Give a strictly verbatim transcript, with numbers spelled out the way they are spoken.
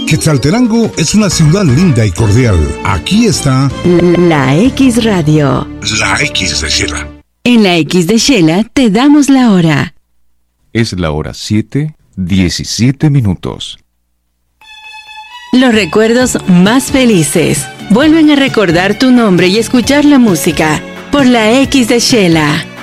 Quetzaltenango es una ciudad linda y cordial. Aquí está La X Radio. La X de Shela. En la X de Shela te damos la hora. Es la hora siete, diecisiete minutos. Los recuerdos más felices vuelven a recordar tu nombre y escuchar la música por la X de Shela.